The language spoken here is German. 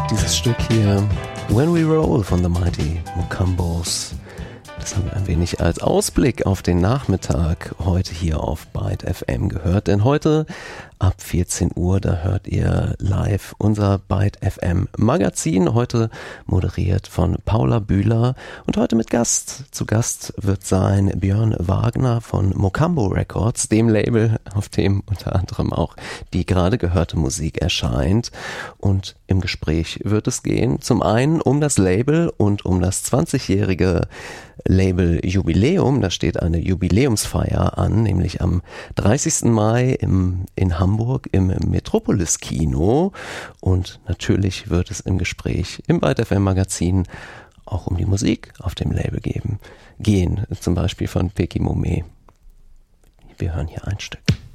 Dieses Stück hier, When We Roll von The Mighty Mokambos, das haben wir ein wenig als Ausblick auf den Nachmittag heute hier auf Byte FM gehört, denn heute ab 14 Uhr, da hört ihr live unser Byte FM Magazin, heute moderiert von Paula Bühler und heute mit Gast. Zu Gast wird sein Björn Wagner von Mokambo Records, dem Label, auf dem unter anderem auch die gerade gehörte Musik erscheint. Und im Gespräch wird es gehen, zum einen um das Label und um das 20-jährige Label-Jubiläum. Da steht eine Jubiläumsfeier an, nämlich am 30. Mai in Hamburg im Metropolis Kino. Und natürlich wird es im Gespräch im Byte FM Magazin auch um die Musik auf dem Label gehen. Zum Beispiel von Peki Mome. Wir hören hier ein Stück.